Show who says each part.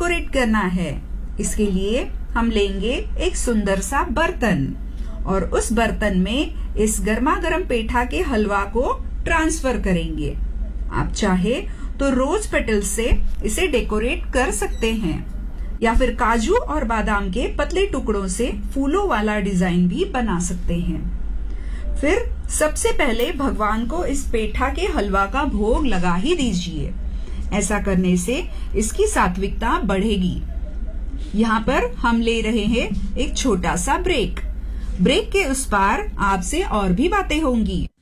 Speaker 1: Decorate करना है। इसके लिए हम लेंगे एक सुंदर सा बर्तन और उस बर्तन में इस गर्मा गर्म पेठा के हलवा को ट्रांसफर करेंगे। आप चाहे तो रोज पेटल्स से इसे डेकोरेट कर सकते हैं या फिर काजू और बादाम के पतले टुकड़ों से फूलों वाला डिजाइन भी बना सकते हैं। फिर सबसे पहले भगवान को इस पेठा के हलवा का भोग लगा ही दीजिए। ऐसा करने से इसकी सात्विकता बढ़ेगी। यहाँ पर हम ले रहे हैं एक छोटा सा ब्रेक। ब्रेक के उस पार आपसे और भी बातें होंगी।